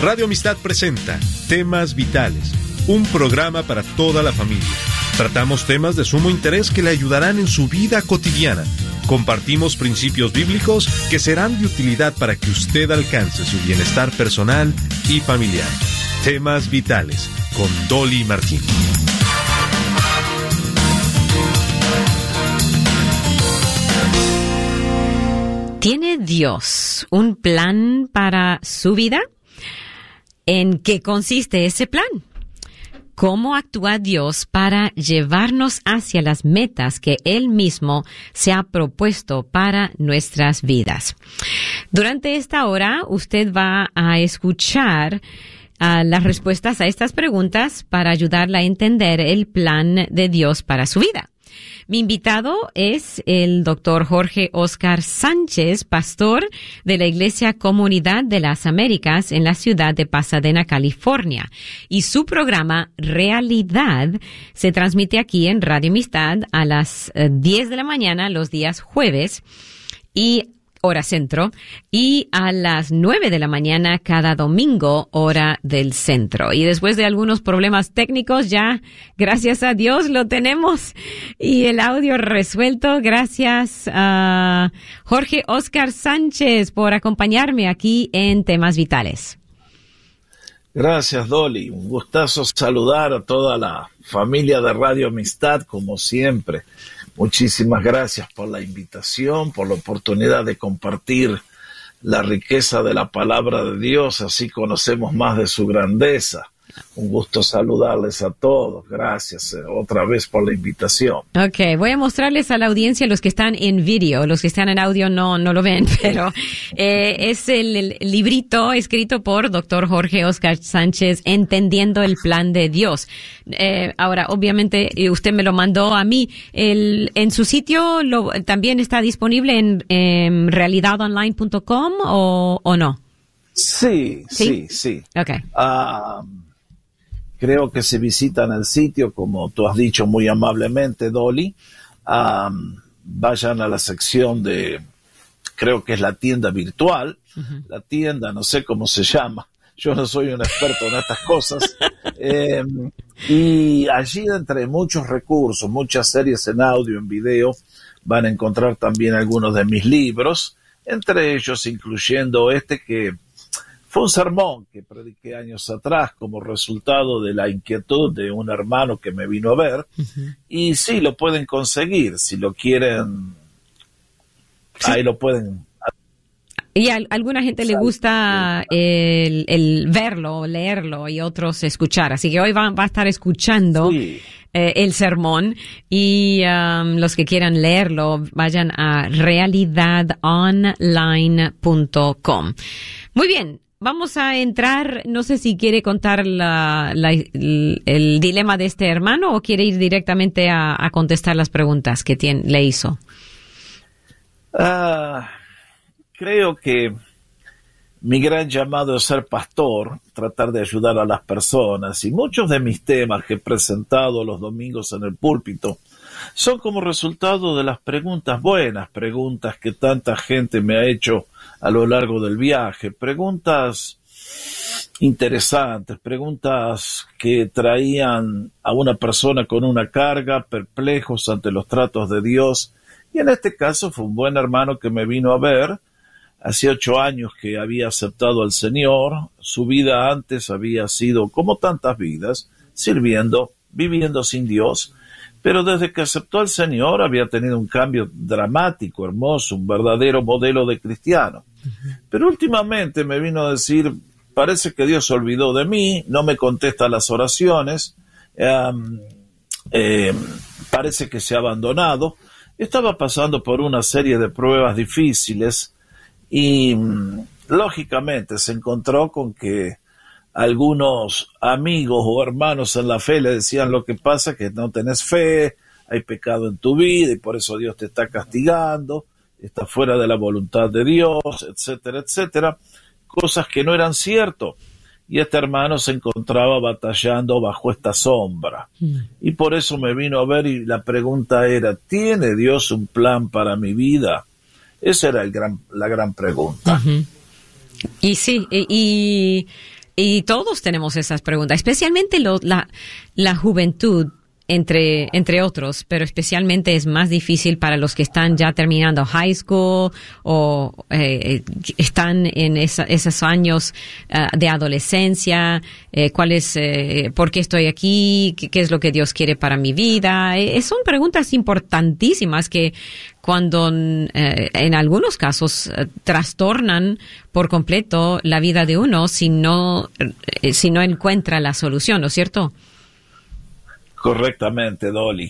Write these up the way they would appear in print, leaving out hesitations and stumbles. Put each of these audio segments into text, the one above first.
Radio Amistad presenta Temas Vitales, un programa para toda la familia. Tratamos temas de sumo interés que le ayudarán en su vida cotidiana. Compartimos principios bíblicos que serán de utilidad para que usted alcance su bienestar personal y familiar. Temas Vitales, con Dolly Martín. ¿Tiene Dios un plan para su vida? ¿En qué consiste ese plan? ¿Cómo actúa Dios para llevarnos hacia las metas que Él mismo se ha propuesto para nuestras vidas? Durante esta hora, usted va a escuchar las respuestas a estas preguntas para ayudarla a entender el plan de Dios para su vida. Mi invitado es el doctor Jorge Oscar Sánchez, pastor de la Iglesia Comunidad de las Américas en la ciudad de Pasadena, California. Y su programa Realidad se transmite aquí en Radio Amistad a las 10 de la mañana los días jueves y hora centro, y a las 9 de la mañana cada domingo, hora del centro. Y después de algunos problemas técnicos, ya, gracias a Dios, lo tenemos y el audio resuelto. Gracias a Jorge Oscar Sánchez por acompañarme aquí en Temas Vitales. Gracias, Dolly. Un gustazo saludar a toda la familia de Radio Amistad, como siempre. Muchísimas gracias por la invitación, por la oportunidad de compartir la riqueza de la palabra de Dios, así conocemos más de su grandeza. Un gusto saludarles a todos. Gracias otra vez por la invitación. Okay, voy a mostrarles a la audiencia los que están en video. Los que están en audio no lo ven, pero es el librito escrito por Dr. Jorge Oscar Sánchez, Entendiendo el Plan de Dios. Ahora, obviamente, usted me lo mandó a mí. En su sitio también está disponible en realidadonline.com o no. Sí. Okay. Creo que si visitan el sitio, como tú has dicho muy amablemente, Dolly, vayan a la sección de, creo que es la tienda virtual, la tienda, no sé cómo se llama, yo no soy un experto en estas cosas, y allí entre muchos recursos, muchas series en audio, en video, van a encontrar también algunos de mis libros, entre ellos incluyendo este que fue un sermón que prediqué años atrás como resultado de la inquietud de un hermano que me vino a ver. Y sí, lo pueden conseguir, si lo quieren, sí. Ahí lo pueden. Y a alguna gente le gusta el verlo, leerlo y otros escuchar. Así que hoy va a estar escuchando el sermón y los que quieran leerlo vayan a realidadonline.com. Muy bien. Vamos a entrar, no sé si quiere contar el dilema de este hermano o quiere ir directamente a contestar las preguntas que le hizo. Creo que mi gran llamado es ser pastor, tratar de ayudar a las personas, y muchos de mis temas que he presentado los domingos en el púlpito son como resultado de las preguntas buenas, preguntas que tanta gente me ha hecho a lo largo del viaje, preguntas interesantes, preguntas que traían a una persona con una carga, perplejos ante los tratos de Dios, y en este caso fue un buen hermano que me vino a ver. Hace 8 años que había aceptado al Señor, su vida antes había sido como tantas vidas, sirviendo, viviendo sin Dios, pero desde que aceptó al Señor había tenido un cambio dramático, hermoso, un verdadero modelo de cristiano. Pero últimamente me vino a decir, parece que Dios se olvidó de mí, no me contesta las oraciones, parece que se ha abandonado. Estaba pasando por una serie de pruebas difíciles y lógicamente se encontró con que algunos amigos o hermanos en la fe le decían, lo que pasa es que no tenés fe, hay pecado en tu vida y por eso Dios te está castigando, está fuera de la voluntad de Dios, etcétera, etcétera, cosas que no eran cierto. Y este hermano se encontraba batallando bajo esta sombra. Y por eso me vino a ver y la pregunta era, ¿tiene Dios un plan para mi vida? Esa era la gran pregunta. Y sí, y Y todos tenemos esas preguntas, especialmente la juventud, entre otros, pero especialmente es más difícil para los que están ya terminando high school o están en esos años de adolescencia. ¿Por qué estoy aquí? ¿Qué es lo que Dios quiere para mi vida? Son preguntas importantísimas que cuando en algunos casos trastornan por completo la vida de uno si no encuentra la solución, ¿no es cierto? Correctamente, Dolly.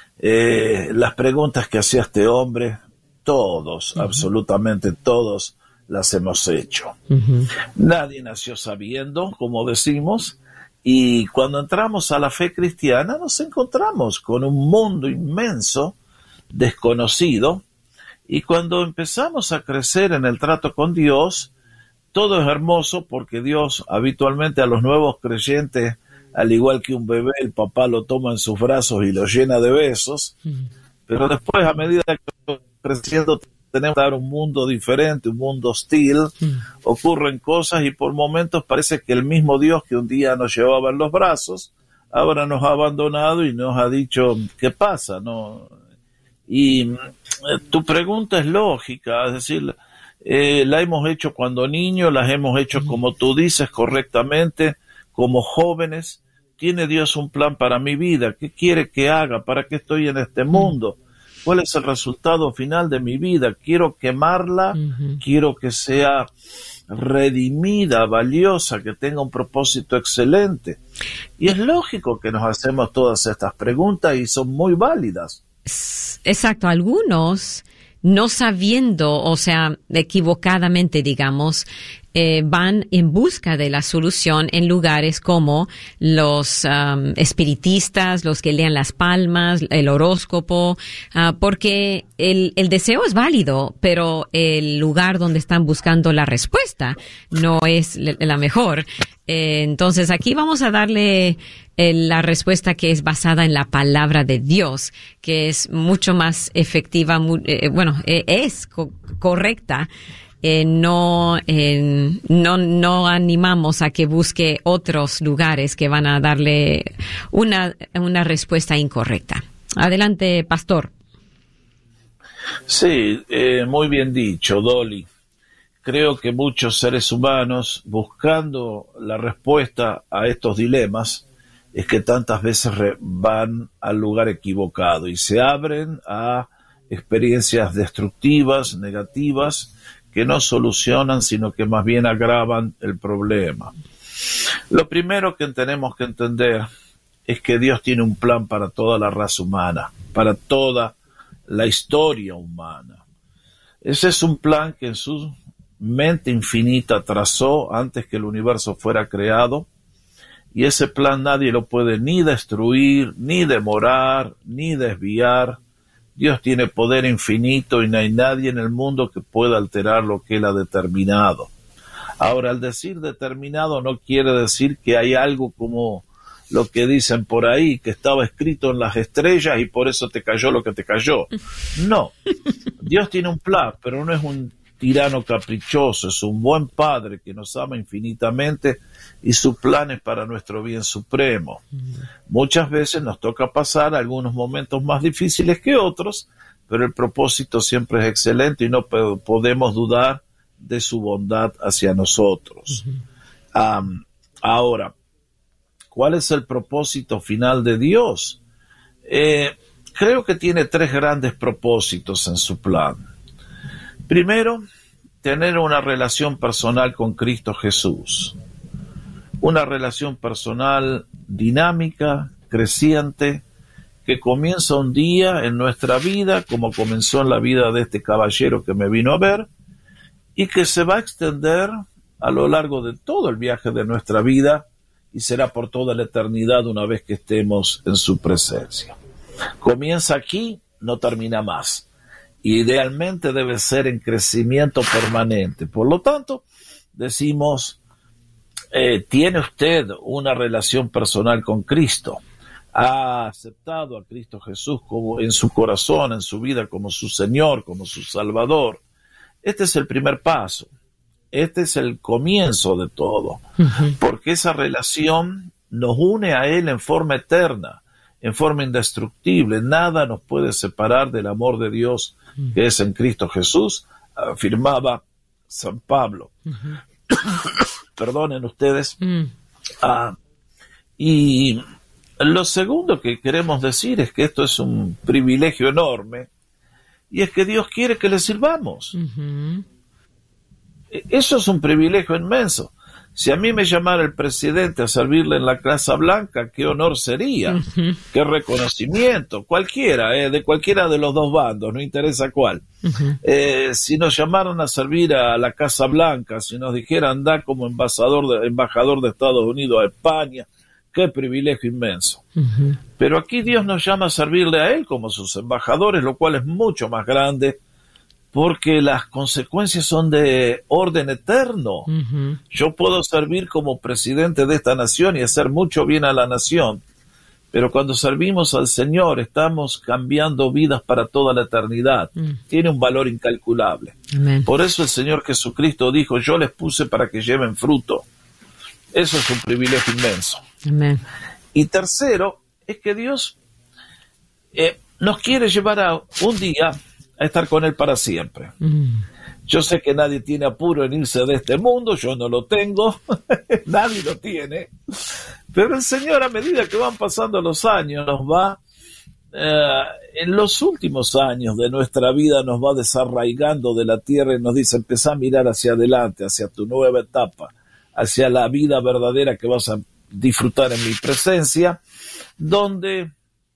Las preguntas que hacía este hombre, todos, absolutamente todos, las hemos hecho. Nadie nació sabiendo, como decimos, y cuando entramos a la fe cristiana nos encontramos con un mundo inmenso, desconocido, y cuando empezamos a crecer en el trato con Dios, todo es hermoso porque Dios habitualmente a los nuevos creyentes, al igual que un bebé, el papá lo toma en sus brazos y lo llena de besos, pero después, a medida que vamos creciendo, tenemos que dar un mundo diferente, un mundo hostil, ocurren cosas y por momentos parece que el mismo Dios que un día nos llevaba en los brazos, ahora nos ha abandonado y nos ha dicho, ¿qué pasa? ¿No? Y tu pregunta es lógica, es decir, la hemos hecho cuando niños, las hemos hecho como tú dices correctamente, como jóvenes. ¿Tiene Dios un plan para mi vida? ¿Qué quiere que haga? ¿Para qué estoy en este mundo? ¿Cuál es el resultado final de mi vida? ¿Quiero quemarla? ¿Quiero que sea redimida, valiosa, que tenga un propósito excelente? Y es lógico que nos hacemos todas estas preguntas y son muy válidas. Exacto, algunos no sabiendo, o sea, equivocadamente, digamos, van en busca de la solución en lugares como los espiritistas, los que leen las palmas, el horóscopo, porque el deseo es válido, pero el lugar donde están buscando la respuesta no es la mejor. Entonces aquí vamos a darle la respuesta que es basada en la palabra de Dios, que es mucho más efectiva, es correcta. No animamos a que busque otros lugares que van a darle una respuesta incorrecta. Adelante, pastor. Sí, muy bien dicho, Dolly. Creo que muchos seres humanos, buscando la respuesta a estos dilemas, es que tantas veces van al lugar equivocado y se abren a experiencias destructivas, negativas, que no solucionan, sino que más bien agravan el problema. Lo primero que tenemos que entender es que Dios tiene un plan para toda la raza humana, para toda la historia humana. Ese es un plan que en su mente infinita trazó antes que el universo fuera creado, y ese plan nadie lo puede ni destruir, ni demorar, ni desviar. Dios tiene poder infinito y no hay nadie en el mundo que pueda alterar lo que Él ha determinado. Ahora, al decir determinado no quiere decir que hay algo como lo que dicen por ahí, que estaba escrito en las estrellas y por eso te cayó lo que te cayó. No, Dios tiene un plan, pero no es un tirano caprichoso, es un buen Padre que nos ama infinitamente y su plan es para nuestro bien supremo. Muchas veces nos toca pasar algunos momentos más difíciles que otros, pero el propósito siempre es excelente y no podemos dudar de su bondad hacia nosotros. Ahora, ¿cuál es el propósito final de Dios? Creo que tiene tres grandes propósitos en su plan. Primero, tener una relación personal con Cristo Jesús. Una relación personal dinámica, creciente, que comienza un día en nuestra vida, como comenzó en la vida de este caballero que me vino a ver, y que se va a extender a lo largo de todo el viaje de nuestra vida y será por toda la eternidad una vez que estemos en su presencia. Comienza aquí, no termina más. Idealmente debe ser en crecimiento permanente. Por lo tanto, decimos, ¿tiene usted una relación personal con Cristo? ¿Ha aceptado a Cristo Jesús como en su corazón, en su vida, como su Señor, como su Salvador? Este es el primer paso. este es el comienzo de todo, porque esa relación nos une a Él en forma eterna, en forma indestructible. Nada nos puede separar del amor de Dios que es en Cristo Jesús, afirmaba San Pablo. Perdonen ustedes. Y lo segundo que queremos decir es que esto es un privilegio enorme, y es que Dios quiere que le sirvamos. Eso es un privilegio inmenso. Si a mí me llamara el presidente a servirle en la Casa Blanca, qué honor sería, qué reconocimiento, cualquiera, de cualquiera de los dos bandos, no interesa cuál. Si nos llamaran a servir a la Casa Blanca, si nos dijeran anda como embajador de Estados Unidos a España, qué privilegio inmenso. Pero aquí Dios nos llama a servirle a Él como sus embajadores, lo cual es mucho más grande, porque las consecuencias son de orden eterno. Yo puedo servir como presidente de esta nación y hacer mucho bien a la nación, pero cuando servimos al Señor estamos cambiando vidas para toda la eternidad. Tiene un valor incalculable. Amén. Por eso el Señor Jesucristo dijo, yo les puse para que lleven fruto. Eso es un privilegio inmenso. Amén. Y tercero, es que Dios nos quiere llevar a un día a estar con Él para siempre. Yo sé que nadie tiene apuro en irse de este mundo, yo no lo tengo, nadie lo tiene, pero el Señor, a medida que van pasando los años, nos va, en los últimos años de nuestra vida, nos va desarraigando de la tierra y nos dice, empezá a mirar hacia adelante, hacia tu nueva etapa, hacia la vida verdadera que vas a disfrutar en mi presencia, donde,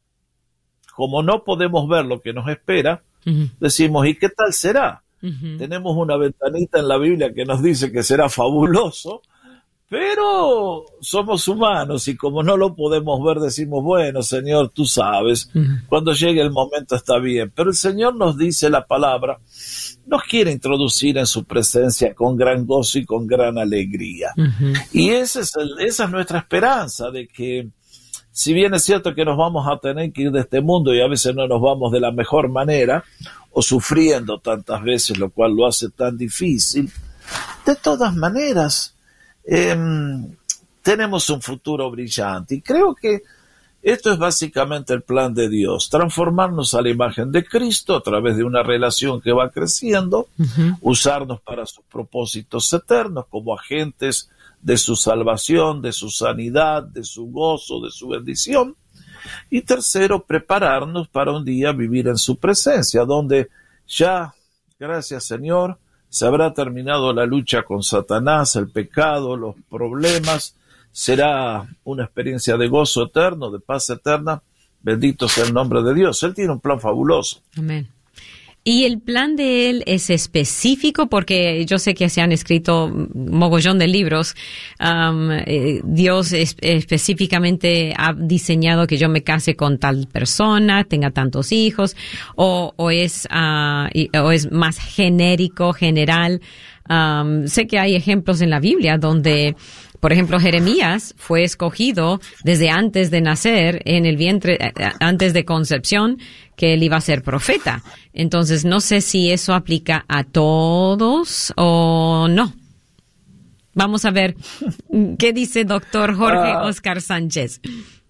como no podemos ver lo que nos espera, decimos, ¿y qué tal será? Tenemos una ventanita en la Biblia que nos dice que será fabuloso, pero somos humanos y como no lo podemos ver, decimos, bueno, Señor, tú sabes, cuando llegue el momento está bien. Pero el Señor nos dice la palabra, nos quiere introducir en su presencia con gran gozo y con gran alegría. Y esa es nuestra esperanza, de que si bien es cierto que nos vamos a tener que ir de este mundo y a veces no nos vamos de la mejor manera, o sufriendo tantas veces, lo cual lo hace tan difícil, de todas maneras tenemos un futuro brillante. Y creo que esto es básicamente el plan de Dios, transformarnos a la imagen de Cristo a través de una relación que va creciendo, usarnos para sus propósitos eternos como agentes de su salvación, de su sanidad, de su gozo, de su bendición. Y tercero, prepararnos para un día vivir en su presencia, donde ya, gracias Señor, se habrá terminado la lucha con Satanás, el pecado, los problemas. Será una experiencia de gozo eterno, de paz eterna. Bendito sea el nombre de Dios. Él tiene un plan fabuloso. Amén. Y el plan de Él es específico, porque yo sé que se han escrito un mogollón de libros. Dios específicamente ha diseñado que yo me case con tal persona, tenga tantos hijos, o es más genérico, general. Sé que hay ejemplos en la Biblia donde, por ejemplo, Jeremías fue escogido desde antes de nacer, en el vientre, antes de concepción, que él iba a ser profeta. Entonces, no sé si eso aplica a todos o no. Vamos a ver qué dice doctor Jorge Oscar Sánchez.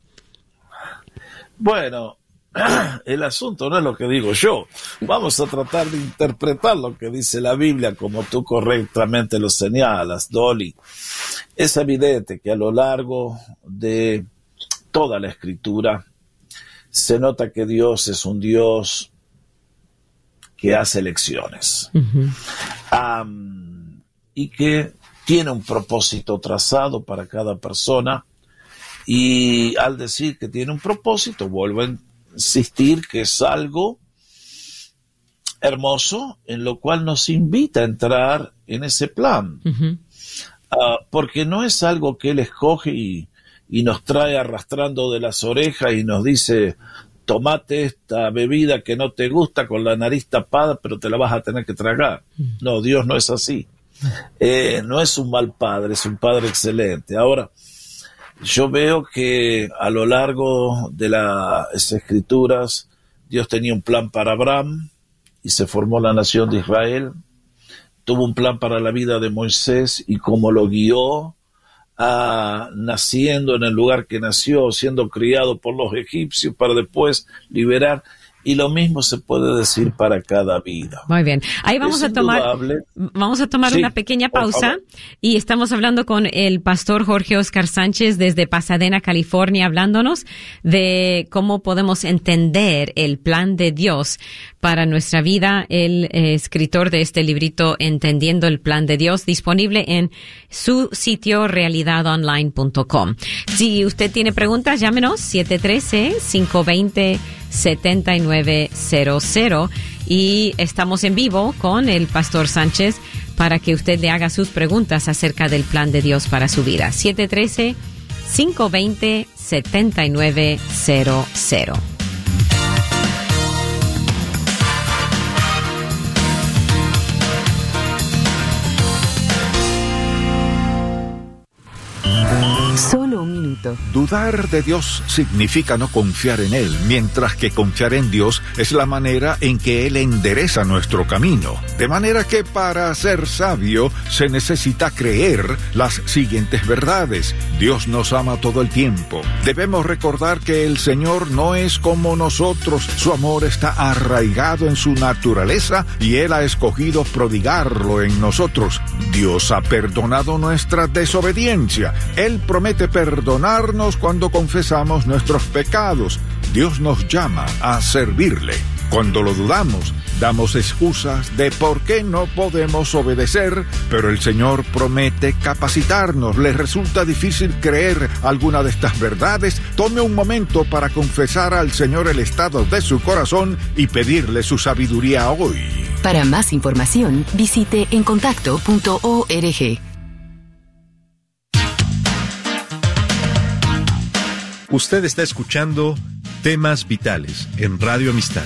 Bueno, el asunto no es lo que digo yo. Vamos a tratar de interpretar lo que dice la Biblia como tú correctamente lo señalas, Dolly. Es evidente que a lo largo de toda la Escritura se nota que Dios es un Dios que hace elecciones. Y que tiene un propósito trazado para cada persona. Y al decir que tiene un propósito, vuelvo a insistir que es algo hermoso en lo cual nos invita a entrar en ese plan. Porque no es algo que Él escoge y nos trae arrastrando de las orejas y nos dice, tomate esta bebida que no te gusta con la nariz tapada, pero te la vas a tener que tragar. No, Dios no es así. No es un mal padre, es un padre excelente. Ahora, yo veo que a lo largo de las Escrituras, Dios tenía un plan para Abraham y se formó la nación de Israel. tuvo un plan para la vida de Moisés y cómo lo guió, naciendo en el lugar que nació, siendo criado por los egipcios para después liberar. Y lo mismo se puede decir para cada vida. Muy bien. Ahí vamos a tomar Sí, una pequeña por pausa favor. y estamos hablando con el pastor Jorge Oscar Sánchez desde Pasadena, California, hablándonos de cómo podemos entender el plan de Dios para nuestra vida. El escritor de este librito, Entendiendo el Plan de Dios, disponible en su sitio realidadonline.com. Si usted tiene preguntas, llámenos 713-520-7900 y estamos en vivo con el pastor Sánchez para que usted le haga sus preguntas acerca del plan de Dios para su vida. 713-520-7900. Solo un minuto. Dudar de Dios significa no confiar en Él, mientras que confiar en Dios es la manera en que Él endereza nuestro camino. De manera que para ser sabio se necesita creer las siguientes verdades. Dios nos ama todo el tiempo. Debemos recordar que el Señor no es como nosotros. Su amor está arraigado en su naturaleza y Él ha escogido prodigarlo en nosotros. Dios ha perdonado nuestra desobediencia. Él promete perdonarnos cuando confesamos nuestros pecados. Dios nos llama a servirle. Cuando lo dudamos, damos excusas de por qué no podemos obedecer, pero el Señor promete capacitarnos. ¿Les resulta difícil creer alguna de estas verdades? Tome un momento para confesar al Señor el estado de su corazón y pedirle su sabiduría hoy. Para más información, visite encontacto.org. Usted está escuchando Temas Vitales en Radio Amistad.